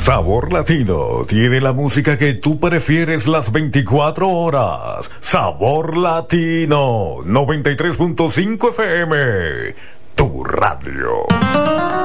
Sabor Latino tiene la música que tú prefieres las 24 horas. Sabor Latino 93.5 FM, tu radio.